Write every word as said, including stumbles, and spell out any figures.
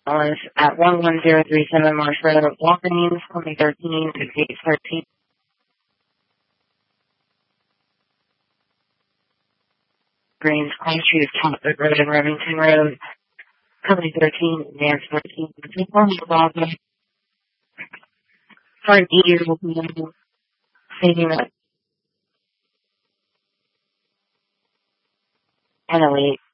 Alice at one one zero three seven Marsh Road, Walgreens, twenty thirteen, sixty-eight thirteen. Greens, Clay Street, Catbrook Road, and Remington Road, Company thirteen, Advance fourteen. Inform your Plaza for an E U stating that N L E